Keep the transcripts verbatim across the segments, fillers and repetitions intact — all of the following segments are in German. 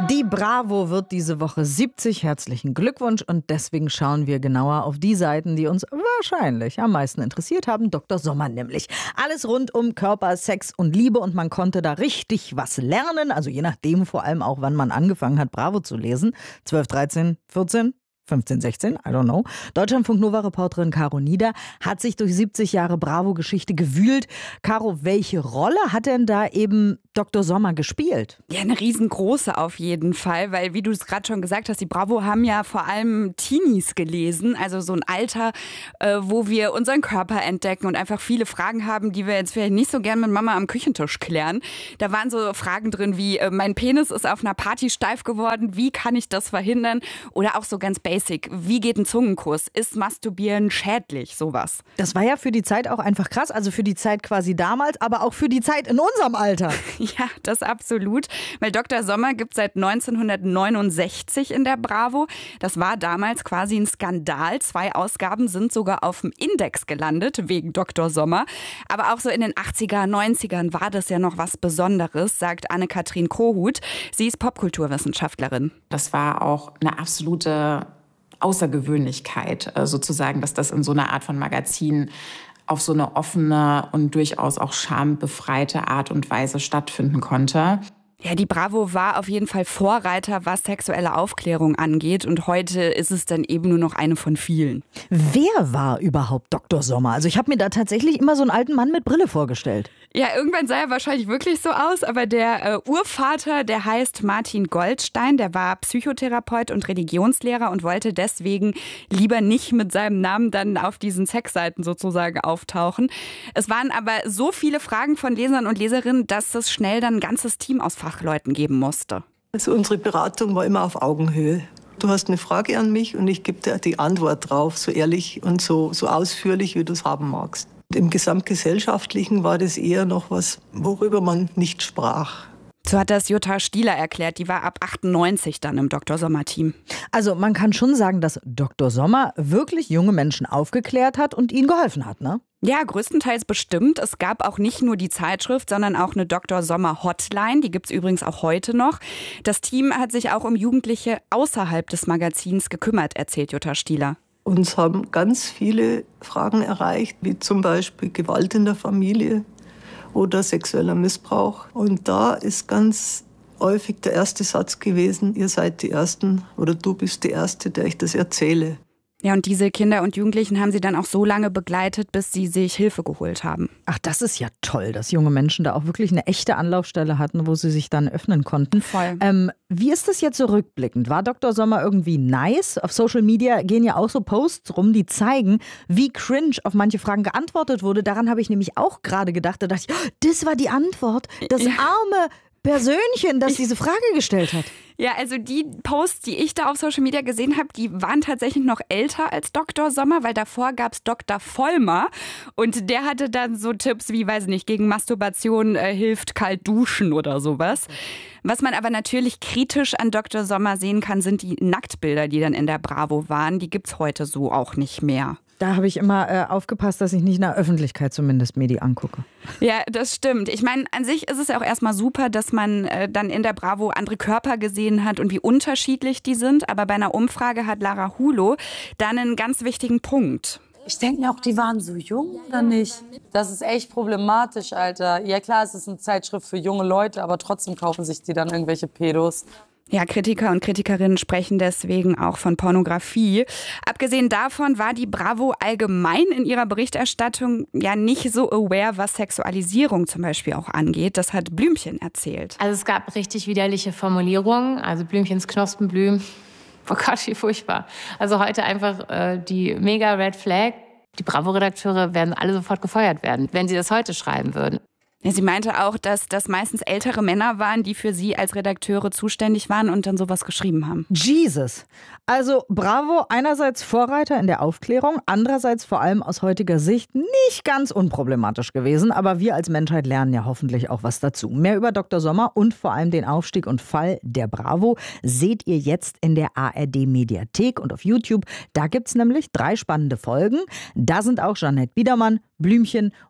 Die Bravo wird diese Woche siebzig. Herzlichen Glückwunsch. Und deswegen schauen wir genauer auf die Seiten, die uns wahrscheinlich am meisten interessiert haben. Doktor Sommer nämlich. Alles rund um Körper, Sex und Liebe. Und man konnte da richtig was lernen. Also je nachdem vor allem auch, wann man angefangen hat, Bravo zu lesen. zwölf, dreizehn, vierzehn? fünfzehn, sechzehn, I don't know. Deutschlandfunk-Nova-Reporterin Caro Nieder hat sich durch siebzig Jahre Bravo-Geschichte gewühlt. Caro, welche Rolle hat denn da eben Doktor Sommer gespielt? Ja, eine riesengroße auf jeden Fall, weil wie du es gerade schon gesagt hast, die Bravo haben ja vor allem Teenies gelesen, also so ein Alter, äh, wo wir unseren Körper entdecken und einfach viele Fragen haben, die wir jetzt vielleicht nicht so gern mit Mama am Küchentisch klären. Da waren so Fragen drin wie, äh, mein Penis ist auf einer Party steif geworden, wie kann ich das verhindern? Oder auch so ganz basic. Wie geht ein Zungenkuss? Ist Masturbieren schädlich? Sowas. Das war ja für die Zeit auch einfach krass. Also für die Zeit quasi damals, aber auch für die Zeit in unserem Alter. Ja, das absolut. Weil Doktor Sommer gibt es seit neunzehnhundertneunundsechzig in der Bravo. Das war damals quasi ein Skandal. Zwei Ausgaben sind sogar auf dem Index gelandet wegen Doktor Sommer. Aber auch so in den achtziger, neunzigern war das ja noch was Besonderes, sagt Anne-Kathrin Kohut. Sie ist Popkulturwissenschaftlerin. Das war auch eine absolute Außergewöhnlichkeit, sozusagen, dass das in so einer Art von Magazin auf so eine offene und durchaus auch schambefreite Art und Weise stattfinden konnte. Ja, die Bravo war auf jeden Fall Vorreiter, was sexuelle Aufklärung angeht. Und heute ist es dann eben nur noch eine von vielen. Wer war überhaupt Doktor Sommer? Also ich habe mir da tatsächlich immer so einen alten Mann mit Brille vorgestellt. Ja, irgendwann sah er wahrscheinlich wirklich so aus. Aber der äh, Urvater, der heißt Martin Goldstein. Der war Psychotherapeut und Religionslehrer und wollte deswegen lieber nicht mit seinem Namen dann auf diesen Sexseiten sozusagen auftauchen. Es waren aber so viele Fragen von Lesern und Leserinnen, dass es schnell dann ein ganzes Team aus Fachleuten geben musste. Also unsere Beratung war immer auf Augenhöhe. Du hast eine Frage an mich und ich gebe dir die Antwort drauf, so ehrlich und so, so ausführlich, wie du es haben magst. Und im Gesamtgesellschaftlichen war das eher noch was, worüber man nicht sprach. So hat das Jutta Stieler erklärt. Die war ab achtundneunzig dann im Doktor Sommer-Team. Also man kann schon sagen, dass Doktor Sommer wirklich junge Menschen aufgeklärt hat und ihnen geholfen hat, ne? Ja, größtenteils bestimmt. Es gab auch nicht nur die Zeitschrift, sondern auch eine Doktor Sommer Hotline. Die gibt es übrigens auch heute noch. Das Team hat sich auch um Jugendliche außerhalb des Magazins gekümmert, erzählt Jutta Stieler. Uns haben ganz viele Fragen erreicht, wie zum Beispiel Gewalt in der Familie oder sexueller Missbrauch. Und da ist ganz häufig der erste Satz gewesen, ihr seid die Ersten oder du bist die Erste, der ich das erzähle. Ja, und diese Kinder und Jugendlichen haben sie dann auch so lange begleitet, bis sie sich Hilfe geholt haben. Ach, das ist ja toll, dass junge Menschen da auch wirklich eine echte Anlaufstelle hatten, wo sie sich dann öffnen konnten. Voll. Ähm, wie ist das jetzt so rückblickend? War Doktor Sommer irgendwie nice? Auf Social Media gehen ja auch so Posts rum, die zeigen, wie cringe auf manche Fragen geantwortet wurde. Daran habe ich nämlich auch gerade gedacht. Da dachte ich, oh, das war die Antwort. Das ja. arme Persönchen, das diese Frage gestellt hat. Ja, also die Posts, die ich da auf Social Media gesehen habe, die waren tatsächlich noch älter als Doktor Sommer, weil davor gab es Doktor Vollmer und der hatte dann so Tipps wie, weiß nicht, gegen Masturbation äh, hilft kalt duschen oder sowas. Was man aber natürlich kritisch an Doktor Sommer sehen kann, sind die Nacktbilder, die dann in der Bravo waren. Die gibt's heute so auch nicht mehr. Da habe ich immer äh, aufgepasst, dass ich nicht in der Öffentlichkeit zumindest mir die angucke. Ja, das stimmt. Ich meine, an sich ist es ja auch erstmal super, dass man äh, dann in der Bravo andere Körper gesehen hat und wie unterschiedlich die sind. Aber bei einer Umfrage hat Lara Hulo dann einen ganz wichtigen Punkt. Ich denke mir auch, die waren so jung oder nicht? Das ist echt problematisch, Alter. Ja klar, es ist eine Zeitschrift für junge Leute, aber trotzdem kaufen sich die dann irgendwelche Pedos. Ja, Kritiker und Kritikerinnen sprechen deswegen auch von Pornografie. Abgesehen davon war die Bravo allgemein in ihrer Berichterstattung ja nicht so aware, was Sexualisierung zum Beispiel auch angeht. Das hat Blümchen erzählt. Also es gab richtig widerliche Formulierungen, also Blümchens Knospenblüm. Oh Gott, wie furchtbar. Also heute einfach äh, die mega Red Flag. Die Bravo-Redakteure werden alle sofort gefeuert werden, wenn sie das heute schreiben würden. Ja, sie meinte auch, dass das meistens ältere Männer waren, die für sie als Redakteure zuständig waren und dann sowas geschrieben haben. Jesus. Also Bravo einerseits Vorreiter in der Aufklärung, andererseits vor allem aus heutiger Sicht nicht ganz unproblematisch gewesen. Aber wir als Menschheit lernen ja hoffentlich auch was dazu. Mehr über Doktor Sommer und vor allem den Aufstieg und Fall der Bravo seht ihr jetzt in der A R D-Mediathek und auf YouTube. Da gibt's nämlich drei spannende Folgen. Da sind auch Jeanette Biedermann, Blümchen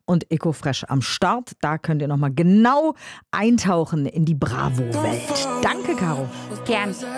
und Ecofresh am Start. Da könnt ihr nochmal genau eintauchen in die Bravo-Welt. Danke, Caro. Gern.